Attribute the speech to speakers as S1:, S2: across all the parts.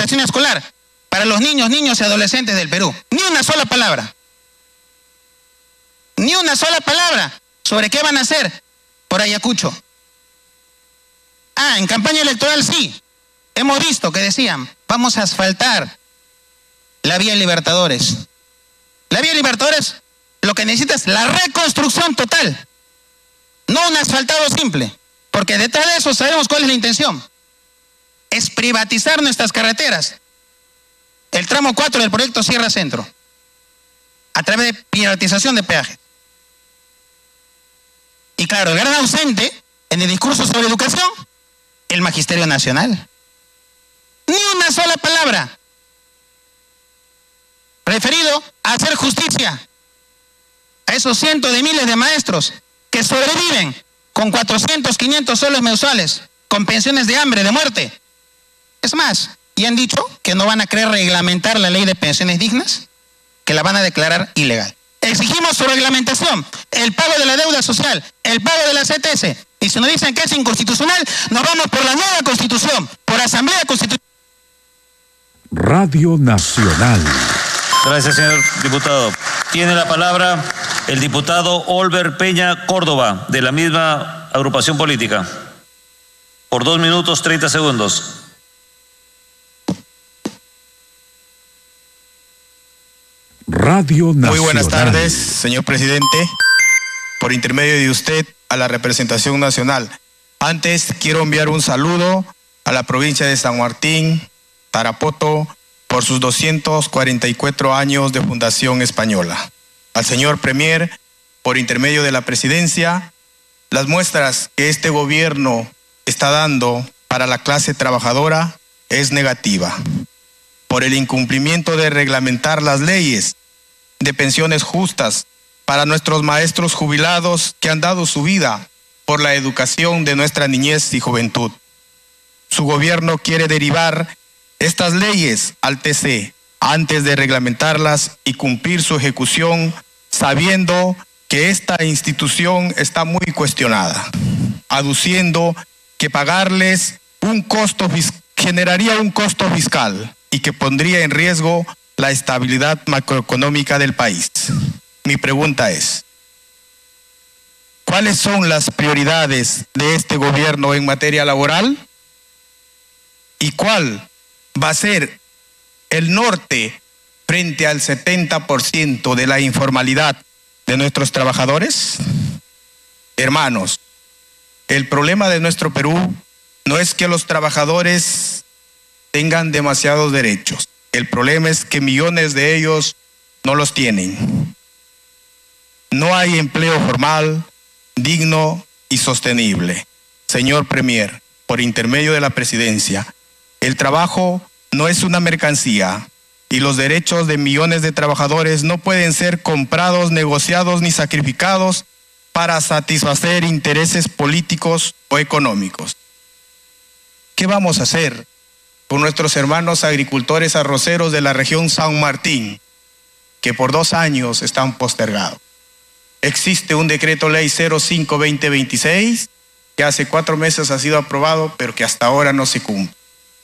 S1: alimentación escolar para los niños y adolescentes del Perú. Ni una sola palabra. Ni una sola palabra sobre qué van a hacer por Ayacucho. En campaña electoral sí. Hemos visto que decían, vamos a asfaltar la vía Libertadores. La vía Libertadores lo que necesita es la reconstrucción total. No un asfaltado simple. Porque detrás de eso sabemos cuál es la intención. Es privatizar nuestras carreteras. El tramo 4 del proyecto Sierra Centro. A través de privatización de peajes. Y claro, el gran ausente en el discurso sobre educación, el Magisterio Nacional. Ni una sola palabra. Preferido hacer justicia a esos cientos de miles de maestros que sobreviven con 400, 500 soles mensuales, con pensiones de hambre, de muerte. Es más, y han dicho que no van a querer reglamentar la ley de pensiones dignas, que la van a declarar ilegal. Exigimos su reglamentación, el pago de la deuda social, el pago de la CTS. Y si nos dicen que es inconstitucional, nos vamos por la nueva Constitución, por Asamblea Constitucional.
S2: Radio Nacional.
S3: Gracias, señor diputado. Tiene la palabra el diputado Olver Peña Córdoba, de la misma agrupación política. Por 2 minutos 30 segundos.
S2: Radio Nacional.
S4: Muy buenas tardes, señor presidente. Por intermedio de usted, a la representación nacional. Antes quiero enviar un saludo a la provincia de San Martín, Tarapoto, por sus 244 años de fundación española. Al señor Premier, por intermedio de la presidencia, las muestras que este gobierno está dando para la clase trabajadora es negativa. Por el incumplimiento de reglamentar las leyes de pensiones justas para nuestros maestros jubilados que han dado su vida por la educación de nuestra niñez y juventud. Su gobierno quiere derivar estas leyes al TC antes de reglamentarlas y cumplir su ejecución, sabiendo que esta institución está muy cuestionada, aduciendo que pagarles generaría un costo fiscal y que pondría en riesgo la estabilidad macroeconómica del país. Mi pregunta es, ¿cuáles son las prioridades de este gobierno en materia laboral? ¿Y cuál va a ser el norte frente al 70% de la informalidad de nuestros trabajadores? Hermanos, el problema de nuestro Perú no es que los trabajadores tengan demasiados derechos. El problema es que millones de ellos no los tienen. No hay empleo formal, digno y sostenible. Señor Premier, por intermedio de la presidencia, el trabajo no es una mercancía y los derechos de millones de trabajadores no pueden ser comprados, negociados ni sacrificados para satisfacer intereses políticos o económicos. ¿Qué vamos a hacer con nuestros hermanos agricultores arroceros de la región San Martín, que por 2 años están postergados? Existe un decreto ley 05-2026 que hace 4 meses ha sido aprobado, pero que hasta ahora no se cumple.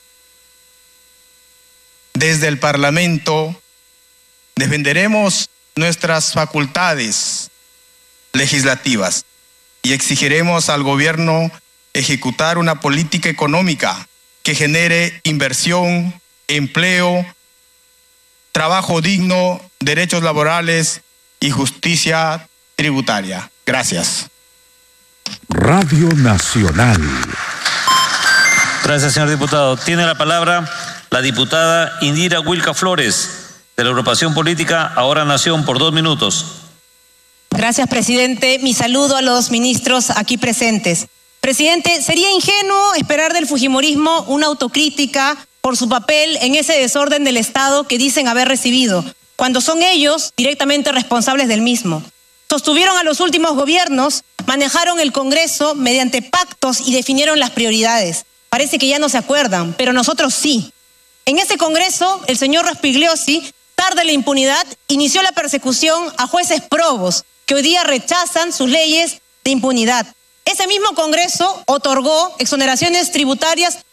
S4: Desde el Parlamento defenderemos nuestras facultades legislativas y exigiremos al gobierno ejecutar una política económica que genere inversión, empleo, trabajo digno, derechos laborales y justicia tributaria. Gracias.
S2: Radio Nacional.
S3: Gracias, señor diputado. Tiene la palabra la diputada Indira Wilca Flores, de la agrupación política Ahora Nación, por 2 minutos.
S5: Gracias, presidente. Mi saludo a los ministros aquí presentes. Presidente, sería ingenuo esperar del fujimorismo una autocrítica por su papel en ese desorden del Estado que dicen haber recibido, cuando son ellos directamente responsables del mismo. Sostuvieron a los últimos gobiernos, manejaron el Congreso mediante pactos y definieron las prioridades. Parece que ya no se acuerdan, pero nosotros sí. En ese Congreso, el señor Rospigliosi, tarde la impunidad, inició la persecución a jueces probos que hoy día rechazan sus leyes de impunidad. Ese mismo Congreso otorgó exoneraciones tributarias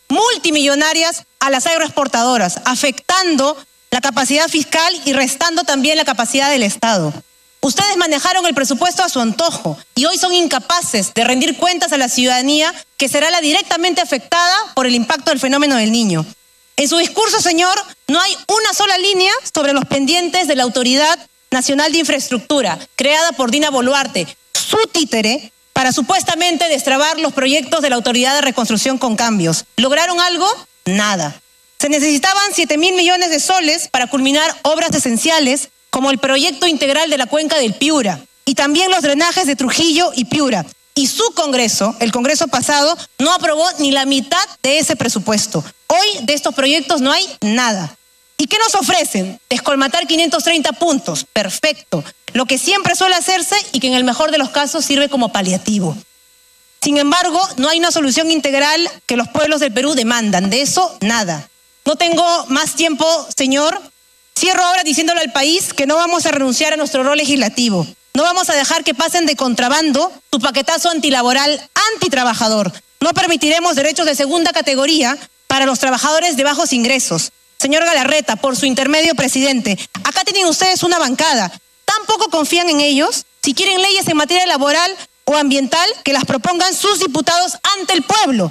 S5: multimillonarias a las agroexportadoras, afectando la capacidad fiscal y restando también la capacidad del Estado. Ustedes manejaron el presupuesto a su antojo y hoy son incapaces de rendir cuentas a la ciudadanía, que será la directamente afectada por el impacto del fenómeno del Niño. En su discurso, señor, no hay una sola línea sobre los pendientes de la Autoridad Nacional de Infraestructura, creada por Dina Boluarte, su títere, para supuestamente destrabar los proyectos de la Autoridad de Reconstrucción con Cambios. ¿Lograron algo? Nada. Se necesitaban 7.000 millones de soles para culminar obras esenciales como el proyecto integral de la cuenca del Piura y también los drenajes de Trujillo y Piura. Y su Congreso, el Congreso pasado, no aprobó ni la mitad de ese presupuesto. Hoy de estos proyectos no hay nada. ¿Y qué nos ofrecen? Descolmatar 530 puntos. Perfecto. Lo que siempre suele hacerse y que en el mejor de los casos sirve como paliativo. Sin embargo, no hay una solución integral que los pueblos del Perú demandan. De eso, nada. No tengo más tiempo, señor. Cierro ahora diciéndole al país que no vamos a renunciar a nuestro rol legislativo. No vamos a dejar que pasen de contrabando su paquetazo antilaboral, antitrabajador. No permitiremos derechos de segunda categoría para los trabajadores de bajos ingresos. Señor Galarreta, por su intermedio, presidente, acá tienen ustedes una bancada. ¿Tampoco confían en ellos? Si quieren leyes en materia laboral o ambiental, que las propongan sus diputados ante el pueblo.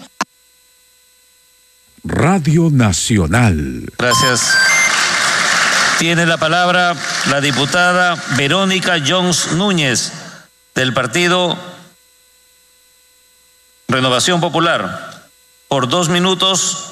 S2: Radio Nacional.
S3: Gracias. Tiene la palabra la diputada Verónica Jones Núñez, del partido Renovación Popular. Por 2 minutos.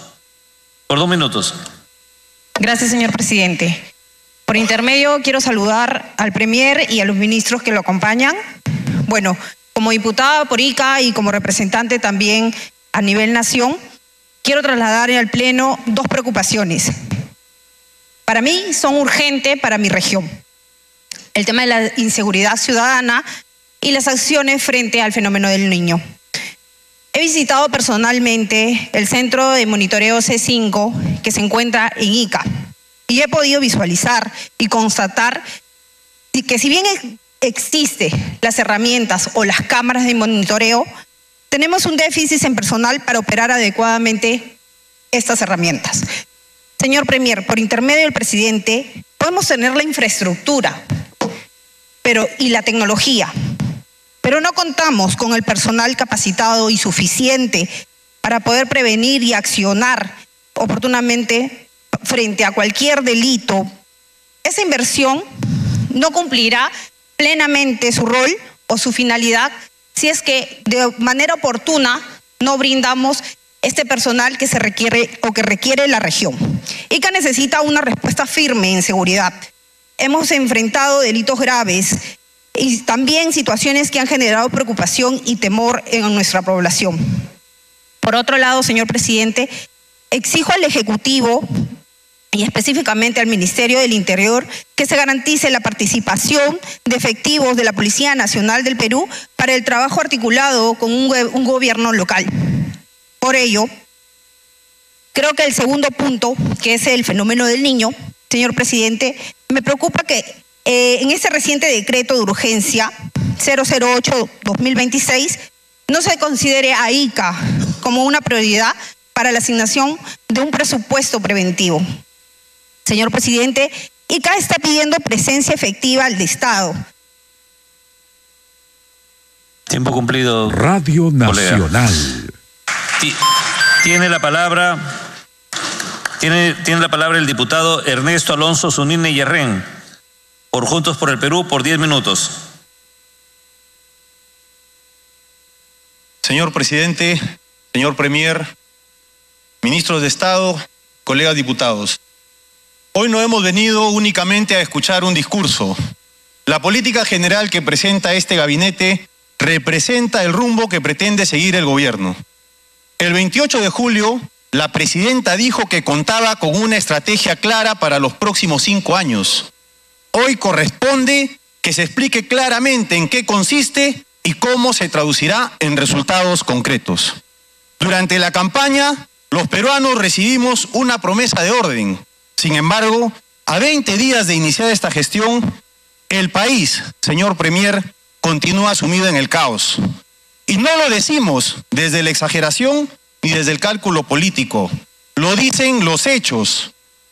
S6: Gracias, señor presidente. Por intermedio, quiero saludar al Premier y a los ministros que lo acompañan. Bueno, como diputada por Ica y como representante también a nivel nación, quiero trasladar al Pleno 2 preocupaciones. Para mí son urgentes para mi región. El tema de la inseguridad ciudadana y las acciones frente al fenómeno del Niño. He visitado personalmente el centro de monitoreo C5 que se encuentra en Ica y he podido visualizar y constatar que si bien existen las herramientas o las cámaras de monitoreo, tenemos un déficit en personal para operar adecuadamente estas herramientas. Señor Premier, por intermedio del presidente, podemos tener la infraestructura y la tecnología, pero no contamos con el personal capacitado y suficiente para poder prevenir y accionar oportunamente frente a cualquier delito. Esa inversión no cumplirá plenamente su rol o su finalidad si es que de manera oportuna no brindamos este personal que se requiere o que requiere la región. Ica necesita una respuesta firme en seguridad. Hemos enfrentado delitos graves y también situaciones que han generado preocupación y temor en nuestra población. Por otro lado, señor presidente, exijo al Ejecutivo y específicamente al Ministerio del Interior que se garantice la participación de efectivos de la Policía Nacional del Perú para el trabajo articulado con un gobierno local. Por ello, creo que el segundo punto, que es el fenómeno del Niño, señor presidente, me preocupa que en este reciente decreto de urgencia 008-2026 no se considere a Ica como una prioridad para la asignación de un presupuesto preventivo. Señor presidente, Ica está pidiendo presencia efectiva del Estado.
S3: Tiempo cumplido.
S2: Radio Nacional.
S3: Tiene la palabra el diputado Ernesto Alonso Zunine Yerren, por Juntos por el Perú, por 10 minutos.
S4: Señor presidente, señor Premier, ministros de Estado, colegas diputados. Hoy no hemos venido únicamente a escuchar un discurso. La política general que presenta este gabinete representa el rumbo que pretende seguir el gobierno. El 28 de julio, la presidenta dijo que contaba con una estrategia clara para los próximos 5 años. Hoy corresponde que se explique claramente en qué consiste y cómo se traducirá en resultados concretos. Durante la campaña, los peruanos recibimos una promesa de orden. Sin embargo, a 20 días de iniciar esta gestión, el país, señor Premier, continúa sumido en el caos. Y no lo decimos desde la exageración,
S7: ni desde el cálculo político. Lo dicen los hechos.